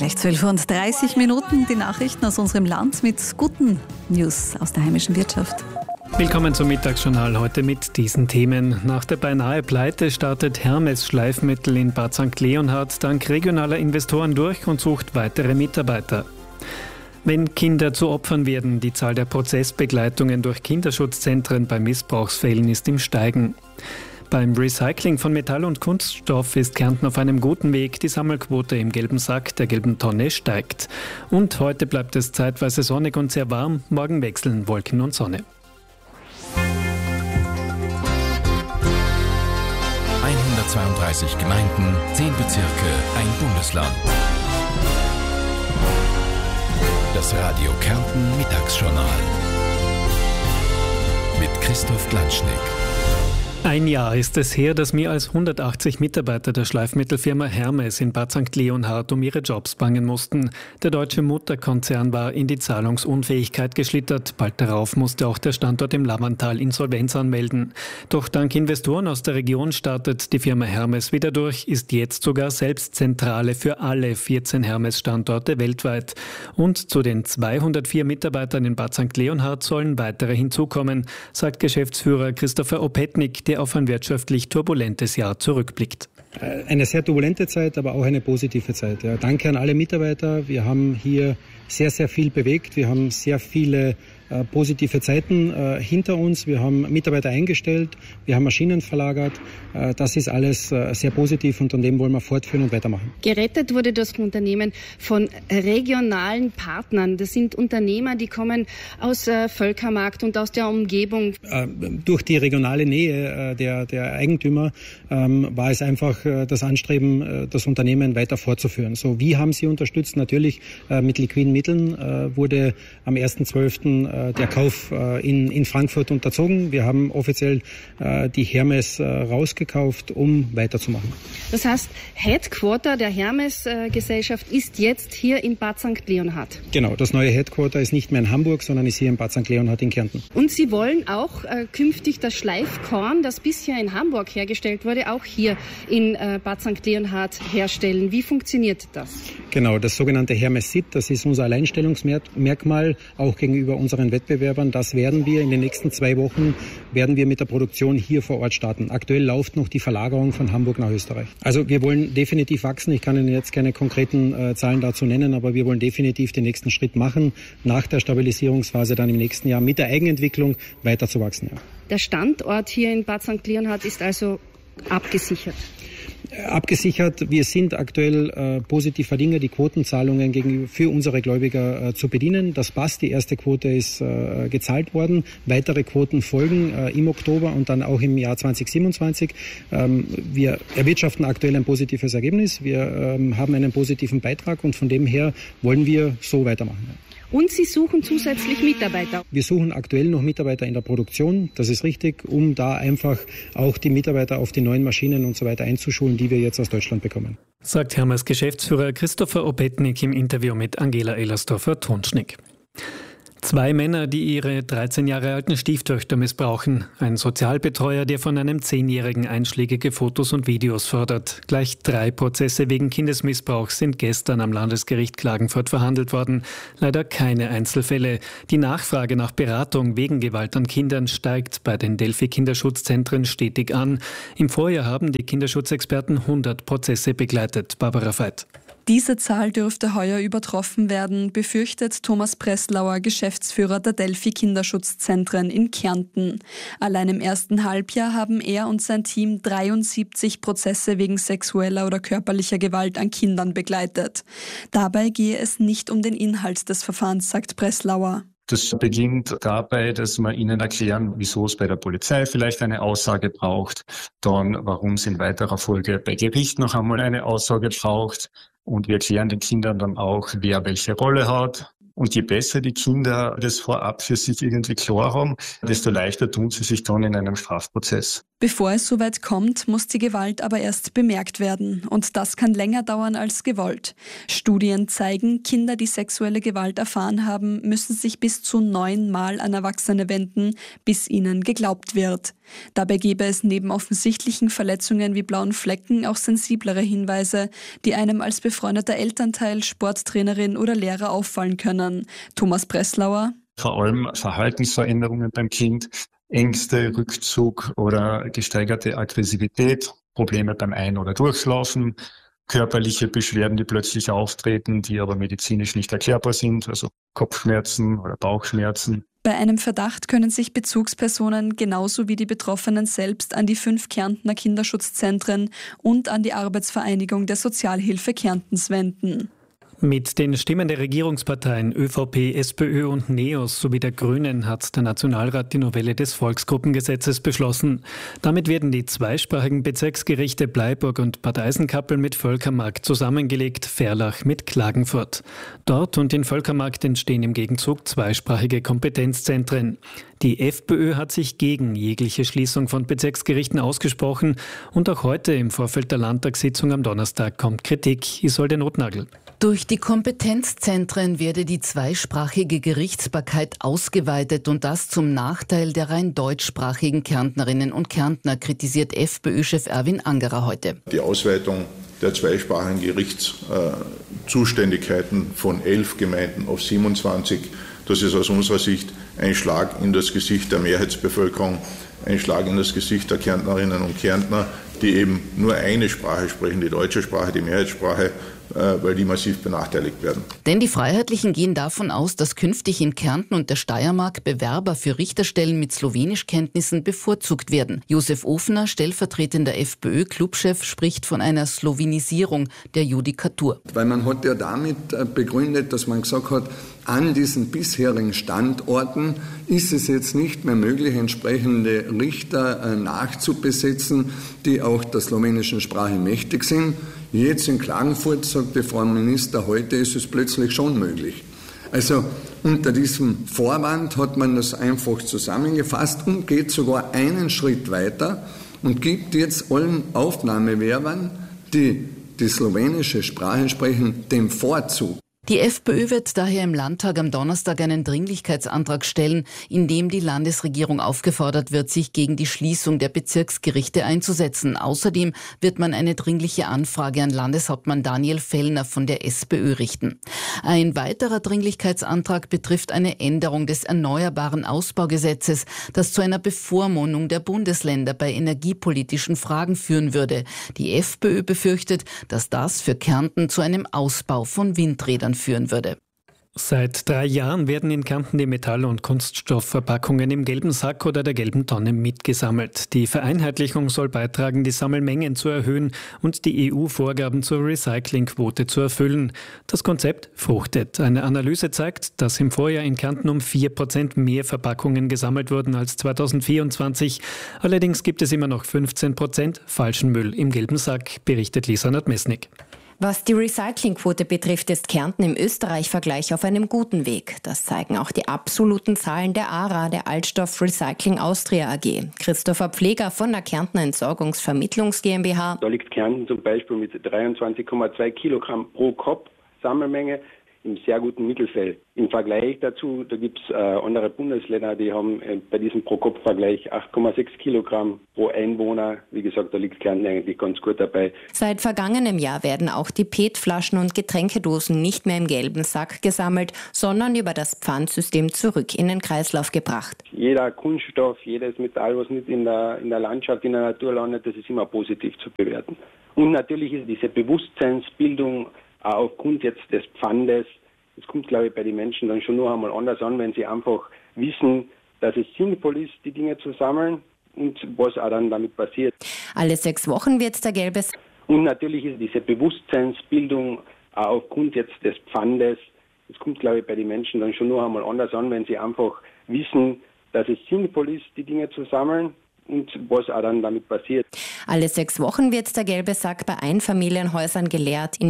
Gleich 12:30 Minuten die Nachrichten aus unserem Land mit guten News aus der heimischen Wirtschaft. Willkommen zum Mittagsjournal heute mit diesen Themen. Nach der beinahe Pleite startet Hermes Schleifmittel in Bad St. Leonhard dank regionaler Investoren durch und sucht weitere Mitarbeiter. Wenn Kinder zu Opfern werden, die Zahl der Prozessbegleitungen durch Kinderschutzzentren bei Missbrauchsfällen ist im Steigen. Beim Recycling von Metall und Kunststoff ist Kärnten auf einem guten Weg. Die Sammelquote im gelben Sack der gelben Tonne steigt. Und heute bleibt es zeitweise sonnig und sehr warm. Morgen wechseln Wolken und Sonne. 132 Gemeinden, 10 Bezirke, ein Bundesland. Das Radio Kärnten Mittagsjournal mit Christoph Glanschnick. Ein Jahr ist es her, dass mehr als 180 Mitarbeiter der Schleifmittelfirma Hermes in Bad St. Leonhard um ihre Jobs bangen mussten. Der deutsche Mutterkonzern war in die Zahlungsunfähigkeit geschlittert. Bald darauf musste auch der Standort im Lavantal Insolvenz anmelden. Doch dank Investoren aus der Region startet die Firma Hermes wieder durch, ist jetzt sogar selbst Zentrale für alle 14 Hermes-Standorte weltweit. Und zu den 204 Mitarbeitern in Bad St. Leonhard sollen weitere hinzukommen, sagt Geschäftsführer Christopher Opetnik, der auf ein wirtschaftlich turbulentes Jahr zurückblickt. Eine sehr turbulente Zeit, aber auch eine positive Zeit. Ja, danke an alle Mitarbeiter. Wir haben hier sehr, sehr viel bewegt. Wir haben sehr viele positive Zeiten hinter uns. Wir haben Mitarbeiter eingestellt, wir haben Maschinen verlagert. Das ist alles sehr positiv und an dem wollen wir fortführen und weitermachen. Gerettet wurde das Unternehmen von regionalen Partnern. Das sind Unternehmer, die kommen aus Völkermarkt und aus der Umgebung. Durch die regionale Nähe der Eigentümer war es einfach das Anstreben, das Unternehmen weiter fortzuführen. So, wie haben sie unterstützt? Natürlich mit liquiden Mitteln wurde am 1.12. Der Kauf in Frankfurt unterzogen. Wir haben offiziell die Hermes rausgekauft, um weiterzumachen. Das heißt, Headquarter der Hermes-Gesellschaft ist jetzt hier in Bad St. Leonhard. Genau, das neue Headquarter ist nicht mehr in Hamburg, sondern ist hier in Bad St. Leonhard in Kärnten. Und Sie wollen auch künftig das Schleifkorn, das bisher in Hamburg hergestellt wurde, auch hier in Bad St. Leonhard herstellen. Wie funktioniert das? Genau, das sogenannte Hermes-SIT, das ist unser Alleinstellungsmerkmal, auch gegenüber unseren Wettbewerbern. Das werden wir in den nächsten 2 Wochen mit der Produktion hier vor Ort starten. Aktuell läuft noch die Verlagerung von Hamburg nach Österreich. Also wir wollen definitiv wachsen. Ich kann Ihnen jetzt keine konkreten Zahlen dazu nennen, aber wir wollen definitiv den nächsten Schritt machen, nach der Stabilisierungsphase dann im nächsten Jahr mit der Eigenentwicklung weiter zu wachsen. Ja. Der Standort hier in Bad St. Leonhard ist also abgesichert. Abgesichert. Wir sind aktuell positiver Dinge, die Quotenzahlungen für unsere Gläubiger zu bedienen. Das passt. Die erste Quote ist gezahlt worden. Weitere Quoten folgen im Oktober und dann auch im Jahr 2027. Wir erwirtschaften aktuell ein positives Ergebnis. Wir haben einen positiven Beitrag und von dem her wollen wir so weitermachen. Und Sie suchen zusätzlich Mitarbeiter. Wir suchen aktuell noch Mitarbeiter in der Produktion, das ist richtig, um da einfach auch die Mitarbeiter auf die neuen Maschinen und so weiter einzuschulen, die wir jetzt aus Deutschland bekommen. Sagt Hermes Geschäftsführer Christopher Opetnik im Interview mit Angela Ellersdorfer-Tonschnick. 2 Männer, die ihre 13 Jahre alten Stieftöchter missbrauchen. Ein Sozialbetreuer, der von einem 10-Jährigen einschlägige Fotos und Videos fordert. Gleich 3 Prozesse wegen Kindesmissbrauchs sind gestern am Landesgericht Klagenfurt verhandelt worden. Leider keine Einzelfälle. Die Nachfrage nach Beratung wegen Gewalt an Kindern steigt bei den Delphi-Kinderschutzzentren stetig an. Im Vorjahr haben die Kinderschutzexperten 100 Prozesse begleitet. Barbara Veit. Diese Zahl dürfte heuer übertroffen werden, befürchtet Thomas Presslauer, Geschäftsführer der Delphi-Kinderschutzzentren in Kärnten. Allein im ersten Halbjahr haben er und sein Team 73 Prozesse wegen sexueller oder körperlicher Gewalt an Kindern begleitet. Dabei gehe es nicht um den Inhalt des Verfahrens, sagt Presslauer. Das beginnt dabei, dass wir Ihnen erklären, wieso es bei der Polizei vielleicht eine Aussage braucht, dann warum es in weiterer Folge bei Gericht noch einmal eine Aussage braucht. Und wir erklären den Kindern dann auch, wer welche Rolle hat. Und je besser die Kinder das vorab für sich irgendwie klar haben, desto leichter tun sie sich dann in einem Strafprozess. Bevor es soweit kommt, muss die Gewalt aber erst bemerkt werden. Und das kann länger dauern als gewollt. Studien zeigen, Kinder, die sexuelle Gewalt erfahren haben, müssen sich bis zu 9 Mal an Erwachsene wenden, bis ihnen geglaubt wird. Dabei gäbe es neben offensichtlichen Verletzungen wie blauen Flecken auch sensiblere Hinweise, die einem als befreundeter Elternteil, Sporttrainerin oder Lehrer auffallen können. Thomas Breslauer: Vor allem Verhaltensveränderungen beim Kind, Ängste, Rückzug oder gesteigerte Aggressivität, Probleme beim Ein- oder Durchschlafen, körperliche Beschwerden, die plötzlich auftreten, die aber medizinisch nicht erklärbar sind, also Kopfschmerzen oder Bauchschmerzen. Bei einem Verdacht können sich Bezugspersonen genauso wie die Betroffenen selbst an die 5 Kärntner Kinderschutzzentren und an die Arbeitsvereinigung der Sozialhilfe Kärntens wenden. Mit den Stimmen der Regierungsparteien ÖVP, SPÖ und NEOS sowie der Grünen hat der Nationalrat die Novelle des Volksgruppengesetzes beschlossen. Damit werden die zweisprachigen Bezirksgerichte Bleiburg und Bad Eisenkappel mit Völkermarkt zusammengelegt, Verlach mit Klagenfurt. Dort und in Völkermarkt entstehen im Gegenzug zweisprachige Kompetenzzentren. Die FPÖ hat sich gegen jegliche Schließung von Bezirksgerichten ausgesprochen und auch heute im Vorfeld der Landtagssitzung am Donnerstag kommt Kritik. Isolde Notnagel. Durch die Kompetenzzentren werde die zweisprachige Gerichtsbarkeit ausgeweitet und das zum Nachteil der rein deutschsprachigen Kärntnerinnen und Kärntner, kritisiert FPÖ-Chef Erwin Angerer heute. Die Ausweitung der zweisprachigen Gerichtszuständigkeiten von 11 Gemeinden auf 27, das ist aus unserer Sicht ein Schlag in das Gesicht der Mehrheitsbevölkerung, ein Schlag in das Gesicht der Kärntnerinnen und Kärntner, die eben nur eine Sprache sprechen, die deutsche Sprache, die Mehrheitssprache, weil die massiv benachteiligt werden. Denn die Freiheitlichen gehen davon aus, dass künftig in Kärnten und der Steiermark Bewerber für Richterstellen mit Slowenischkenntnissen bevorzugt werden. Josef Ofner, stellvertretender FPÖ-Clubchef, spricht von einer Slowenisierung der Judikatur. Weil man hat ja damit begründet, dass man gesagt hat, an diesen bisherigen Standorten ist es jetzt nicht mehr möglich, entsprechende Richter nachzubesetzen, die auch der slowenischen Sprache mächtig sind. Jetzt in Klagenfurt, sagt der Frau Minister, heute ist es plötzlich schon möglich. Also unter diesem Vorwand hat man das einfach zusammengefasst und geht sogar einen Schritt weiter und gibt jetzt allen Aufnahmewerbern, die die slowenische Sprache sprechen, den Vorzug. Die FPÖ wird daher im Landtag am Donnerstag einen Dringlichkeitsantrag stellen, in dem die Landesregierung aufgefordert wird, sich gegen die Schließung der Bezirksgerichte einzusetzen. Außerdem wird man eine dringliche Anfrage an Landeshauptmann Daniel Fellner von der SPÖ richten. Ein weiterer Dringlichkeitsantrag betrifft eine Änderung des Erneuerbaren Ausbaugesetzes, das zu einer Bevormundung der Bundesländer bei energiepolitischen Fragen führen würde. Die FPÖ befürchtet, dass das für Kärnten zu einem Ausbau von Windrädern führen würde. Seit 3 Jahren werden in Kärnten die Metall- und Kunststoffverpackungen im gelben Sack oder der gelben Tonne mitgesammelt. Die Vereinheitlichung soll beitragen, die Sammelmengen zu erhöhen und die EU-Vorgaben zur Recyclingquote zu erfüllen. Das Konzept fruchtet. Eine Analyse zeigt, dass im Vorjahr in Kärnten um 4% mehr Verpackungen gesammelt wurden als 2024. Allerdings gibt es immer noch 15% falschen Müll im gelben Sack, berichtet Lisa Nadmesnik. Was die Recyclingquote betrifft, ist Kärnten im Österreich-Vergleich auf einem guten Weg. Das zeigen auch die absoluten Zahlen der ARA, der Altstoff Recycling Austria AG. Christopher Pfleger von der Kärntner Entsorgungsvermittlungs GmbH. Da liegt Kärnten zum Beispiel mit 23,2 Kilogramm pro Kopf Sammelmenge im sehr guten Mittelfeld. Im Vergleich dazu, da gibt es andere Bundesländer, die haben bei diesem Pro-Kopf-Vergleich 8,6 Kilogramm pro Einwohner. Wie gesagt, da liegt Kärnten eigentlich ganz gut dabei. Seit vergangenem Jahr werden auch die PET-Flaschen und Getränkedosen nicht mehr im gelben Sack gesammelt, sondern über das Pfandsystem zurück in den Kreislauf gebracht. Jeder Kunststoff, jedes Metall, was nicht in der Landschaft, in der Natur landet, das ist immer positiv zu bewerten. Und natürlich ist diese Bewusstseinsbildung auch aufgrund jetzt des Pfandes, das kommt, glaube ich, bei den Menschen dann schon noch einmal anders an, wenn sie einfach wissen, dass es sinnvoll ist, die Dinge zu sammeln und was auch dann damit passiert. Alle 6 Wochen wird der gelbe Sack. Und natürlich ist diese Bewusstseinsbildung auch aufgrund jetzt des Pfandes, das kommt, glaube ich, bei den Menschen dann schon noch einmal anders an, wenn sie einfach wissen, dass es sinnvoll ist, die Dinge zu sammeln und was auch dann damit passiert. Alle 6 Wochen wird der gelbe Sack bei Einfamilienhäusern geleert.